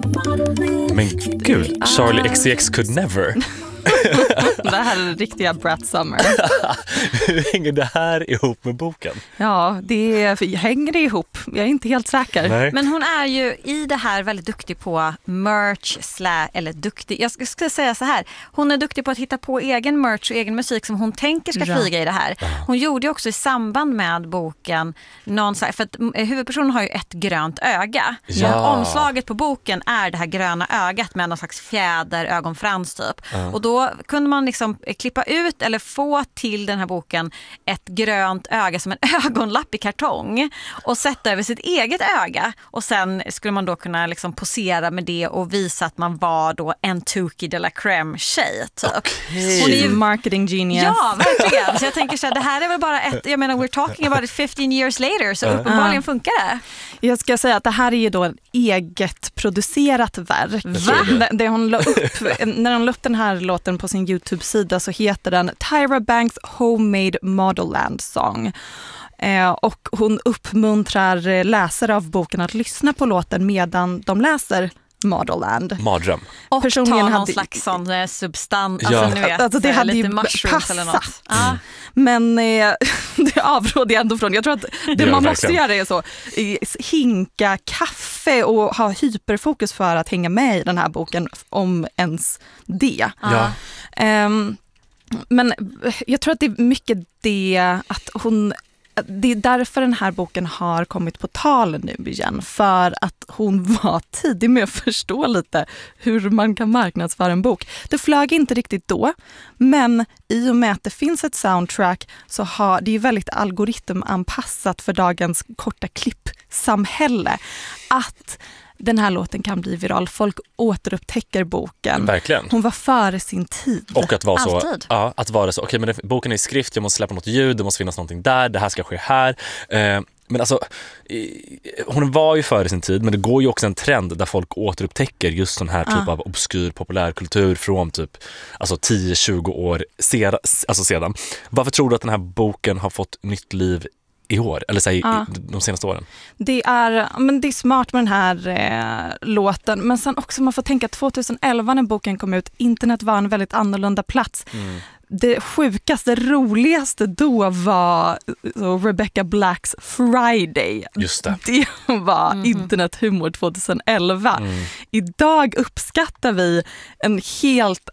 Men gud, Charlie XCX could never. Det här är riktiga Brat Summer. Hur hänger det här ihop med boken? Ja, hänger det ihop. Jag är inte helt säker. Nej. Men hon är ju i det här väldigt duktig på merch, eller duktig. Jag ska säga så här. Hon är duktig på att hitta på egen merch och egen musik som hon tänker ska flyga i det här. Hon gjorde ju också i samband med boken för att huvudpersonen har ju ett grönt öga. Ja. Och omslaget på boken är det här gröna ögat med någon slags ögonfrans typ. Och då kunde man liksom klippa ut eller få till den här boken ett grönt öga som en ögonlapp i kartong och sätta över sitt eget öga. Och sen skulle man då kunna liksom posera med det och visa att man var då en Tookie de la Crème tjej typ. Okay. Hon är ju marketing genius. Ja, verkligen. Så jag tänker så här, det här är väl bara we're talking about it 15 years later, så uppenbarligen funkar det. Jag ska säga att det här är ju då ett eget producerat verk. Det hon la upp, när hon la upp den här låten på sin YouTube-sida så heter den Tyra Banks Homemade Modelland Song. Och hon uppmuntrar läsare av boken att lyssna på låten medan de läser Modelland. Mardröm. Och personligen ta någon slags sån substans, Ja. ni vet, Alltså det hade lite ju mushrooms eller något. passat. Men det avråder jag ändå från. Jag tror att det man måste göra är så hinka kaffe och ha hyperfokus för att hänga med i den här boken, om ens det. Ja. Men jag tror att det är mycket det att det är därför den här boken har kommit på tal nu igen. För att hon var tidig med att förstå lite hur man kan marknadsföra en bok. Det flög inte riktigt då, men i och med att det finns ett soundtrack så har det är väldigt algoritmanpassat för dagens korta klippsamhälle. Att den här låten kan bli viral. Folk återupptäcker boken. Verkligen. Hon var före sin tid. Och att vara så, Alltid. ja, att vara så, okej, men boken är i skrift, jag måste släppa något ljud, det måste finnas någonting där, det här ska ske här. Men alltså, hon var ju före sin tid, men det går ju också en trend där folk återupptäcker just sån här typ av obskyr populärkultur från typ 10-20 år sedan. Varför tror du att den här boken har fått nytt liv i år, eller säg de senaste åren? Det är smart med den här låten, men sen också man får tänka 2011 när boken kom ut, internet var en väldigt annorlunda plats. Det sjukaste, roligaste då var Rebecca Blacks Friday. Just det. Det var internethumor 2011. Idag uppskattar vi en helt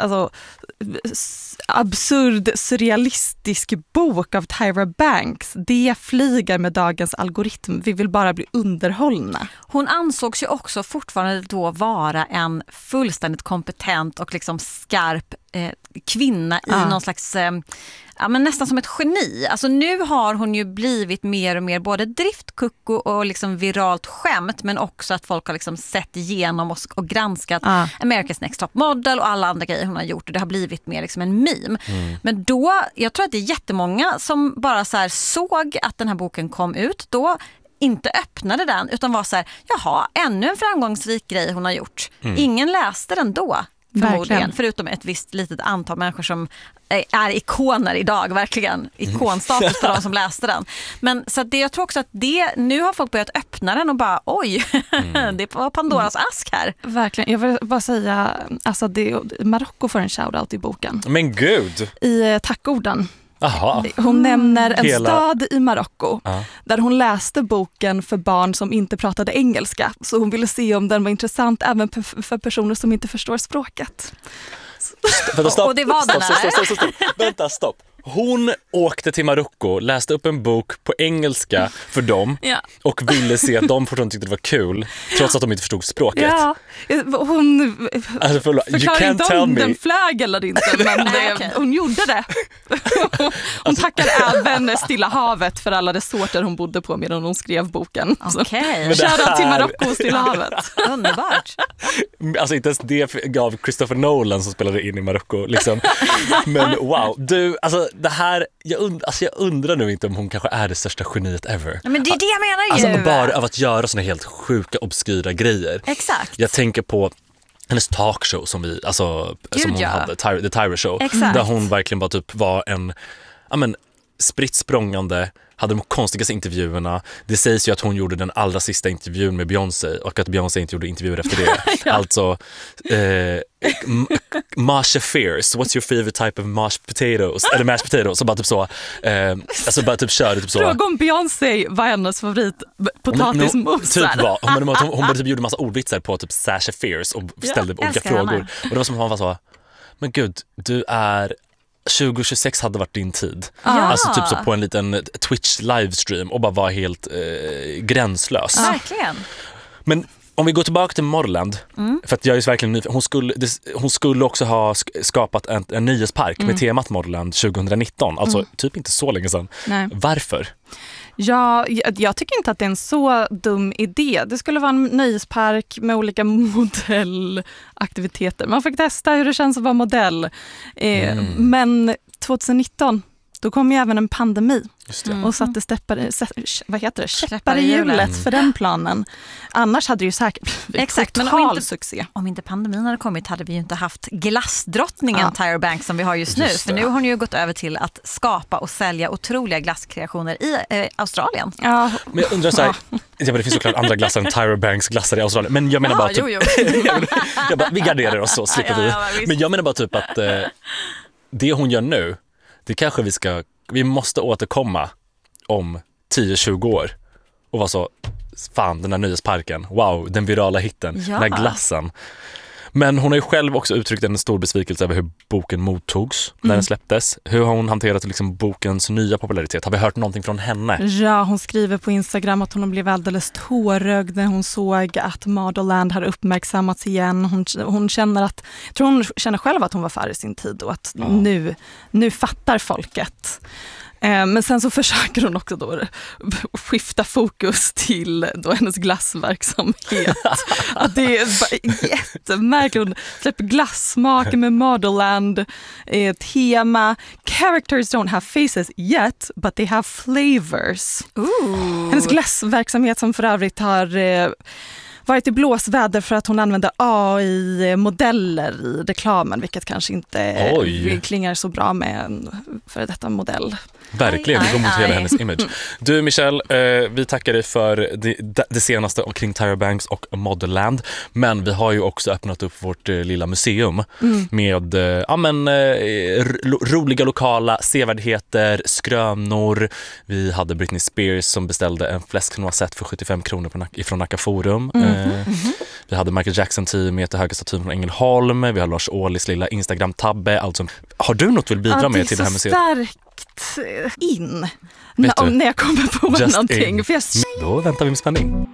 absurd, surrealistisk bok av Tyra Banks. Det flyger med dagens algoritm. Vi vill bara bli underhållna. Hon ansågs ju också fortfarande då vara en fullständigt kompetent och liksom skarp kvinna i någon slags men nästan som ett geni. Alltså nu har hon ju blivit mer och mer både driftkucko och liksom viralt skämt, men också att folk har liksom sett igenom och granskat America's Next Top Model och alla andra grejer hon har gjort, och det har blivit mer liksom en meme. Men då, jag tror att det är jättemånga som bara så här såg att den här boken kom ut då, inte öppnade den utan var så här, jaha, ännu en framgångsrik grej hon har gjort. Ingen läste den då. Förmodligen, förutom ett visst litet antal människor som är ikoner idag, verkligen ikonstatus på de som läste den. Men så att jag tror också att nu har folk börjat öppna den och bara, oj, det var Pandoras ask här. Verkligen, jag vill bara säga, alltså Marocko får en shoutout i boken. Men gud! I tackorden. Aha. Hon nämner en stad i Marocko där hon läste boken för barn som inte pratade engelska. Så hon ville se om den var intressant även för personer som inte förstår språket. Stopp. Och det var den här. Stopp. Vänta, stopp. Hon åkte till Marocko, läste upp en bok på engelska för dem och ville se att de fortfarande tyckte det var kul trots att de inte förstod språket. Ja, hon förklarar inte om den flög eller inte, men hon gjorde det. Hon tackade även Stilla havet för alla resorter hon bodde på medan hon skrev boken. Okej. Shoutout till Marocko och Stilla havet. Underbart. Alltså inte ens det gav Christopher Nolan som spelade in i Marocko liksom. Men wow, du, alltså det här, jag undrar nu inte om hon kanske är det största geniet ever. Men det är det jag menar ju. Alltså bara av att göra såna helt sjuka, obskyra grejer. Exakt. Jag tänker på hennes talkshow som hon hade, The Tyra Show. Exakt. Där hon verkligen bara typ var en spritt språngande, hade de konstigaste intervjuerna. Det sägs ju att hon gjorde den allra sista intervjun med Beyoncé och att Beyoncé inte gjorde intervjuer efter det. Ja. Alltså Masha Fierce, what's your favorite type of mashed potatoes? Eller mashed potatoes, så bara typ så. Alltså bara typ körde typ så. Fråga om Beyoncé var hennes favorit potatismos. Typ var. Hon typ gjorde massa ordvitsar på typ Sasha Fierce och ställde olika frågor. Henne. Och det var som hon var så, men gud, du är 2026 hade varit din tid. Alltså typ så på en liten Twitch livestream och bara var helt gränslös. Verkligen. Men om vi går tillbaka till Modeland, för att jag är ju verkligen nyfiken. Hon skulle också ha skapat en nyhetspark med temat Modeland 2019, alltså typ inte så länge sedan. Nej. Varför? Ja, jag tycker inte att det är en så dum idé. Det skulle vara en nöjespark med olika modellaktiviteter. Man fick testa hur det känns att vara modell. Men 2019, då kom ju även en pandemi. Just det. Och satte käppar i hjulet för den planen. Annars hade det ju säkert blivit total succé. Om inte pandemin hade kommit hade vi ju inte haft glassdrottningen Tyra Banks som vi har just nu. För nu har hon ju gått över till att skapa och sälja otroliga glasskreationer i Australien. Ja. Men jag undrar så här, det finns såklart andra glassar än Tyra Banks glassar i Australien. Men jag menar bara typ, vi garderar oss så slipper vi. Men jag menar bara typ att det hon gör nu, det kanske vi måste återkomma om 10-20 år och vara så, fan, den här nyhetsparken, wow, den virala hitten, den här glassen. Men hon har ju själv också uttryckt en stor besvikelse över hur boken mottogs när den släpptes. Hur har hon hanterat liksom bokens nya popularitet? Har vi hört någonting från henne? Ja, hon skriver på Instagram att hon blev alldeles tårögd när hon såg att Modeland har uppmärksammats igen. Hon känner att, jag tror hon känner själv att hon var före sin tid och att nu fattar folket. Men sen så försöker hon också då skifta fokus till då hennes glassverksamhet. Att det är jättemärkligt. Hon släpper glassmaken med Modeland, tema. Characters don't have faces yet, but they have flavors. Hennes glassverksamhet som för övrigt har varit i blåsväder för att hon använder AI-modeller i reklamen, vilket kanske inte klingar så bra med en före detta modell. Verkligen, det går mot hela hennes image. Du Michelle, vi tackar dig för det senaste kring Tyra Banks och Modeland. Men vi har ju också öppnat upp vårt lilla museum med roliga lokala sevärdheter, skrönor. Vi hade Britney Spears som beställde en fläsknoisette för 75 kronor från Nacka Forum. Vi hade Michael Jackson 10 meter höga statyn från Ängelholm. Vi har Lars Åhlis lilla Instagram-tabbe. Alltså, har du något du vill bidra med till det här museet? In när jag kommer på någonting. Då väntar vi med spänning.